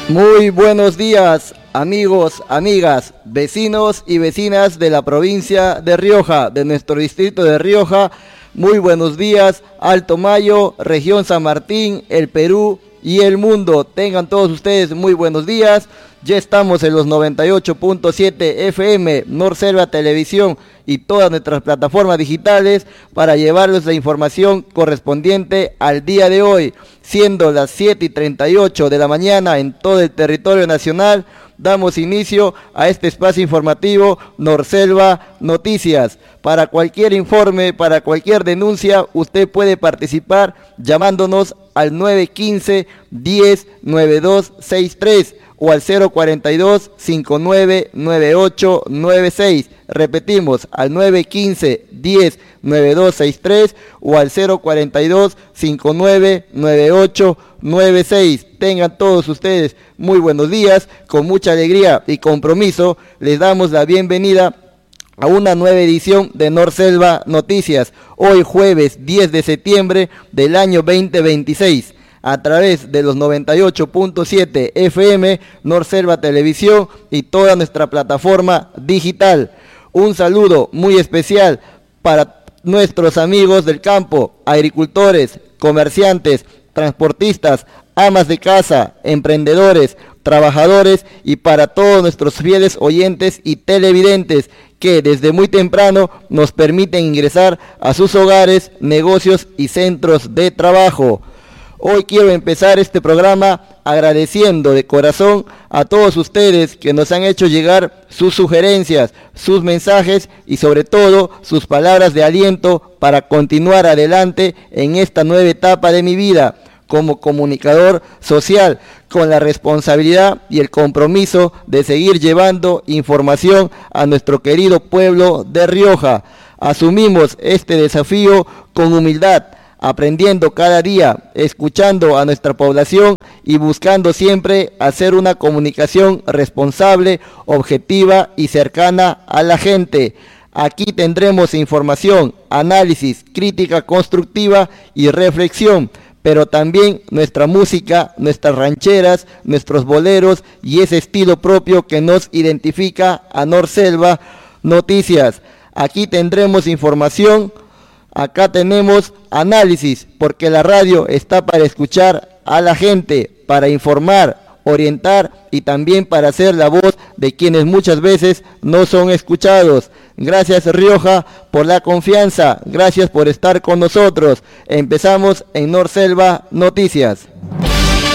Muy buenos días, amigos, amigas, vecinos y vecinas de la provincia de Rioja, de nuestro distrito de Rioja. Muy buenos días, Alto Mayo, región San Martín, el Perú y el mundo. Tengan todos ustedes muy buenos días. Ya estamos en los 98.7 FM, Norselva Televisión y todas nuestras plataformas digitales para llevarles la información correspondiente al día de hoy. Siendo las 7:38 de la mañana en todo el territorio nacional, damos inicio a este espacio informativo Norselva Noticias. Para cualquier informe, para cualquier denuncia, usted puede participar llamándonos al 915-109263 o al 042-599896. Repetimos, al 915-109263 o al 042-599896. Tengan todos ustedes muy buenos días. Con mucha alegría y compromiso les damos la bienvenida a una nueva edición de Norselva Noticias, hoy jueves 10 de septiembre del año 2026, a través de los 98.7 FM, Norselva Televisión y toda nuestra plataforma digital. Un saludo muy especial para nuestros amigos del campo, agricultores, comerciantes, transportistas, amas de casa, emprendedores, trabajadores y para todos nuestros fieles oyentes y televidentes que desde muy temprano nos permiten ingresar a sus hogares, negocios y centros de trabajo. Hoy quiero empezar este programa agradeciendo de corazón a todos ustedes que nos han hecho llegar sus sugerencias, sus mensajes y sobre todo sus palabras de aliento para continuar adelante en esta nueva etapa de mi vida como comunicador social, con la responsabilidad y el compromiso de seguir llevando información a nuestro querido pueblo de Rioja. Asumimos este desafío con humildad, aprendiendo cada día, escuchando a nuestra población y buscando siempre hacer una comunicación responsable, objetiva y cercana a la gente. Aquí tendremos información, análisis, crítica constructiva y reflexión, pero también nuestra música, nuestras rancheras, nuestros boleros y ese estilo propio que nos identifica a Norselva Noticias. Aquí tendremos información, acá tenemos análisis, porque la radio está para escuchar a la gente, para informar, orientar y también para ser la voz de quienes muchas veces no son escuchados. Gracias Rioja por la confianza, gracias por estar con nosotros. Empezamos en Norselva Noticias.